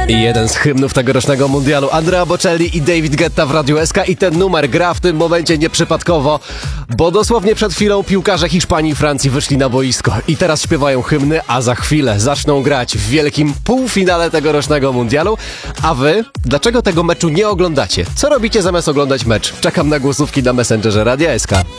I jeden z hymnów tegorocznego mundialu. Andrea Bocelli i David Guetta w Radiu SK i ten numer gra w tym momencie nieprzypadkowo, bo dosłownie przed chwilą piłkarze Hiszpanii i Francji wyszli na boisko i teraz śpiewają hymny, a za chwilę zaczną grać w wielkim półfinale tegorocznego mundialu. A wy? Dlaczego tego meczu nie oglądacie? Co robicie zamiast oglądać mecz? Czekam na głosówki na Messengerze Radia SK.